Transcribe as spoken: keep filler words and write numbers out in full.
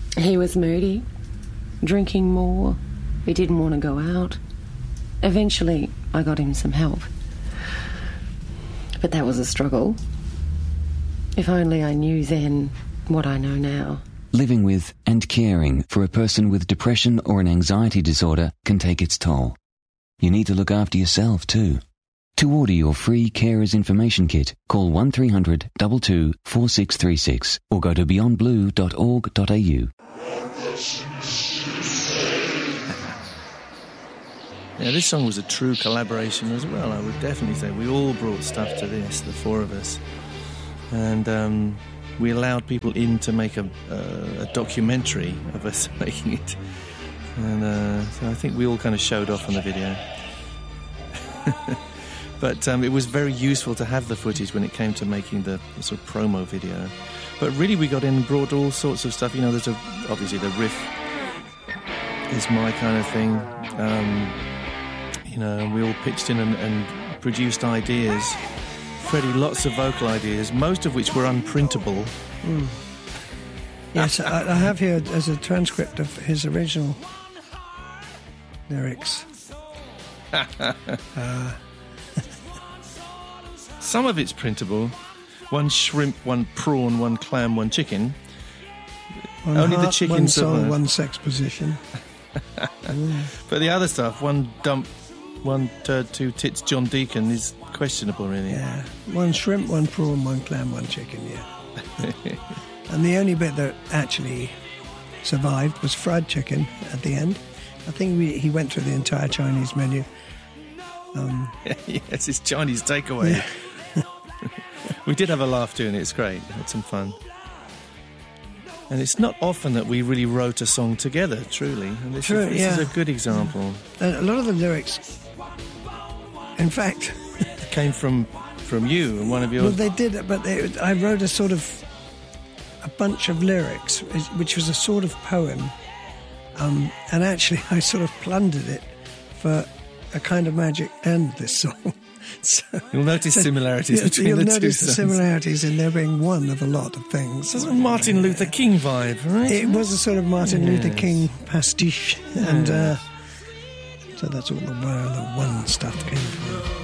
He was moody, drinking more. He didn't want to go out. Eventually, I got him some help. But that was a struggle. If only I knew then what I know now. Living with and caring for a person with depression or an anxiety disorder can take its toll. You need to look after yourself too. To order your free Carers Information Kit, call one three hundred two two four six three six or go to beyond blue dot org dot a u. Yeah, this song was a true collaboration as well, I would definitely say. We all brought stuff to this, the four of us. And um, we allowed people in to make a, uh, a documentary of us making it. And uh, so I think we all kind of showed off on the video. But um, it was very useful to have the footage when it came to making the, the sort of promo video. But really we got in and brought all sorts of stuff. You know, there's a, obviously the riff is my kind of thing. Um, you know, and we all pitched in and, and produced ideas. Freddie, lots of vocal ideas, most of which were unprintable. Mm. Yes, I, I have here as a transcript of his original lyrics. uh. Some of it's printable. One shrimp, one prawn, one clam, one chicken. One Only heart, the chicken one soul, survived. one sex position. mm. But the other stuff, one dump, one turd, two tits, John Deacon, is questionable, really. Yeah, one shrimp, one prawn, one clam, one chicken, yeah. And the only bit that actually survived was fried chicken at the end. I think we, he went through the entire Chinese menu. Um, yes, it's Chinese takeaway. Yeah. We did have a laugh doing it, it's great, had some fun. And it's not often that we really wrote a song together, truly. And this, True, is, this yeah. is a good example. And a lot of the lyrics, in fact... came from from you and one of yours. Well, they did, but they, I wrote a sort of... a bunch of lyrics, which was a sort of poem. Um, and actually, I sort of plundered it for a kind of magic end, this song. So, you'll notice so, similarities yeah, between you'll the two notice the songs. Similarities in there being one of a lot of things. It's a Martin Luther King vibe, right? It was a sort of Martin yes. Luther King pastiche, and uh, so that's all the where the one stuff came from.